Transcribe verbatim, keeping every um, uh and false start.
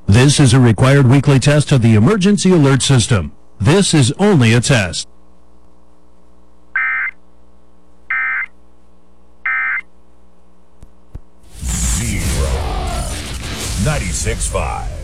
This is a required weekly test of the emergency alert system. This is only a test. Zero. ninety-six point five.